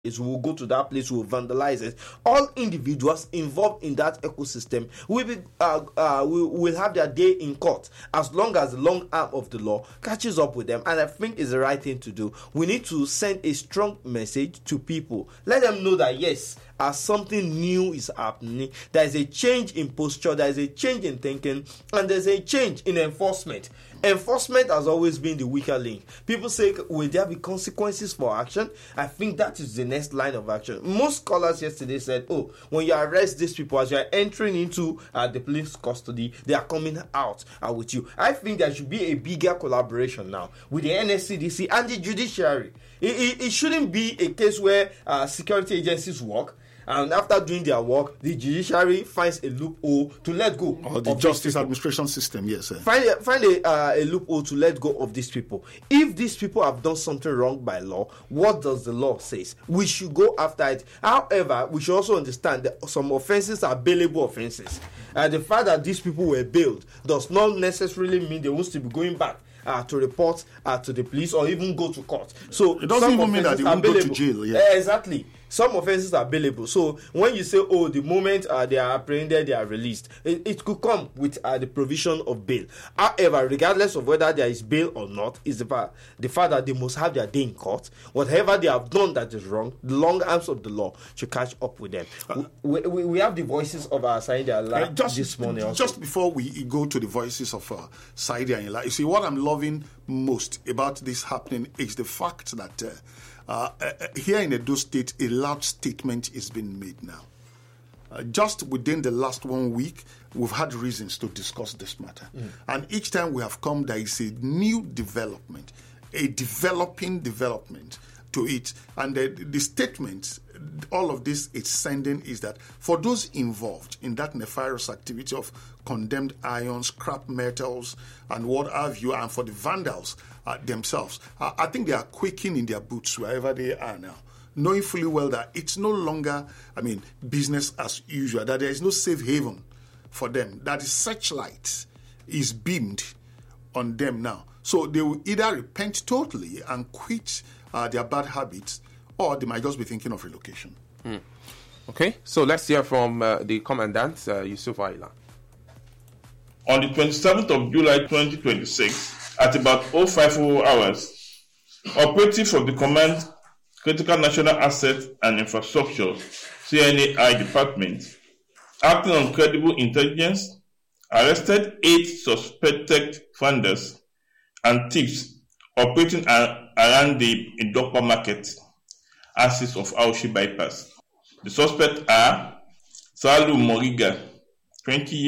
we will go to that place, we will vandalize it. All individuals involved in that ecosystem will have their day in court as long as the long arm of the law catches up with them. And I think it's the right thing to do. We need to send a strong message to people. Let them know that yes, as something new is happening, there is a change in posture, there is a change in thinking, and there's a change in enforcement. Enforcement has always been the weaker link. People say, will there be consequences for action? I think that is the next line of action. Most scholars yesterday said, when you arrest these people, as you are entering into the police custody, they are coming out with you. I think there should be a bigger collaboration now with the NSCDC and the judiciary. It shouldn't be a case where security agencies work, and after doing their work, the judiciary finds a loophole to let go. Or the justice administration system, yes. Sir. Find a loophole to let go of these people. If these people have done something wrong by law, what does the law say? We should go after it. However, we should also understand that some offenses are bailable offenses. The fact that these people were bailed does not necessarily mean they will still be going back to report to the police or even go to court. So it doesn't even mean that they won't go to jail. Yeah. Exactly. Some offenses are bailable. So when you say, the moment they are apprehended, they are released, it could come with the provision of bail. However, regardless of whether there is bail or not, is the fact that they must have their day in court. Whatever they have done that is wrong, the long arms of the law should catch up with them. We have the voices of Saidi Allah this morning also. Just before we go to the voices of Saidi Allah, you see, what I'm loving most about this happening is the fact that here in Edo State, a large statement is being made now. Just within the last 1 week, we've had reasons to discuss this matter. And each time we have come, there is a new development, a developing development to it. And the statement, all of this it's sending is that for those involved in that nefarious activity of condemned iron, scrap metals, and what have you, and for the vandals themselves, I think they are quaking in their boots wherever they are now, knowing fully well that it's no longer, business as usual, that there is no safe haven for them, that the searchlight is beamed on them now. So they will either repent totally and quit their bad habits, or they might just be thinking of relocation. Okay, so let's hear from the Commandant, Yusuf Aila. On the 27th of July 2026, at about 0500 hours, operatives of the Command Critical National Assets and Infrastructure CNAI Department, acting on credible intelligence, arrested 8 suspected funders and thieves operating around the Idokwa Market axis of Aushi Bypass. The suspects are Salu Moriga, 20